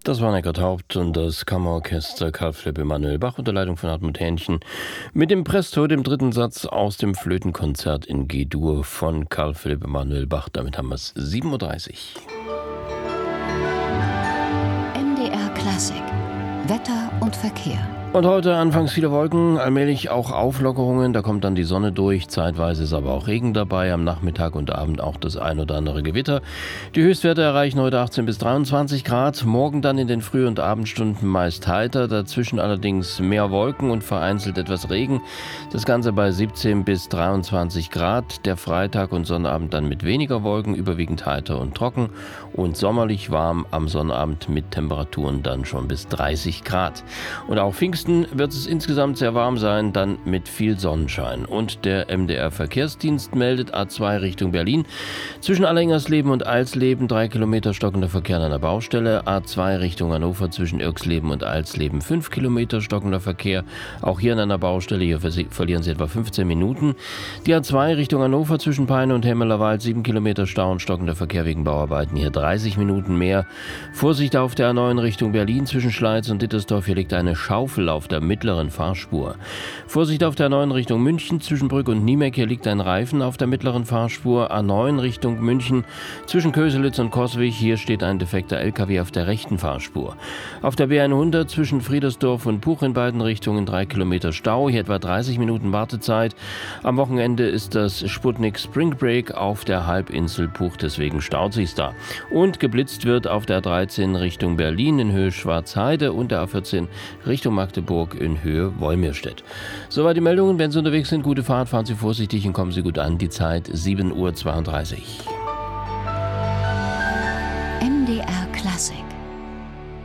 Das war Eckart Haupt und das Kammerorchester Carl Philipp Emanuel Bach unter Leitung von Hartmut Hähnchen mit dem Presto, dem dritten Satz aus dem Flötenkonzert in G-Dur von Carl Philipp Emanuel Bach. Damit haben wir es 7:30 Uhr. MDR Klassik. Wetter und Verkehr. Und heute anfangs viele Wolken, allmählich auch Auflockerungen, da kommt dann die Sonne durch, zeitweise ist aber auch Regen dabei, am Nachmittag und Abend auch das ein oder andere Gewitter. Die Höchstwerte erreichen heute 18 bis 23 Grad, morgen dann in den Früh- und Abendstunden meist heiter, dazwischen allerdings mehr Wolken und vereinzelt etwas Regen. Das Ganze bei 17 bis 23 Grad, der Freitag und Sonnabend dann mit weniger Wolken, überwiegend heiter und trocken und sommerlich warm am Sonnabend mit Temperaturen dann schon bis 30 Grad. Und auch Pfingsten wird es insgesamt sehr warm sein, dann mit viel Sonnenschein. Und der MDR-Verkehrsdienst meldet A2 Richtung Berlin. Zwischen Allengersleben und Alsleben 3 Kilometer stockender Verkehr an einer Baustelle. A2 Richtung Hannover zwischen Irxleben und Alsleben 5 Kilometer stockender Verkehr. Auch hier an einer Baustelle, hier verlieren Sie etwa 15 Minuten. Die A2 Richtung Hannover zwischen Peine und Hemmelerwald 7 Kilometer Stau und stockender Verkehr wegen Bauarbeiten. Hier 30 Minuten mehr. Vorsicht auf der A9 Richtung Berlin zwischen Schleiz und Dittersdorf. Hier liegt eine Schaufel auf der mittleren Fahrspur. Vorsicht auf der A9 Richtung München zwischen Brück und Niemeck. Hier liegt ein Reifen auf der mittleren Fahrspur. A9 Richtung München zwischen Köselitz und Coswig. Hier steht ein defekter LKW auf der rechten Fahrspur. Auf der B100 zwischen Friedersdorf und Puch in beiden Richtungen 3 Kilometer Stau. Hier etwa 30 Minuten Wartezeit. Am Wochenende ist das Sputnik Spring Break auf der Halbinsel Puch. Deswegen staut sich's da. Und geblitzt wird auf der A13 Richtung Berlin in Höhe Schwarzheide und der A14 Richtung Magdeburg in Höhe Wolmirstedt. Soweit die Meldungen. Wenn Sie unterwegs sind, gute Fahrt, fahren Sie vorsichtig und kommen Sie gut an. Die Zeit 7:32 Uhr. MDR Klassik.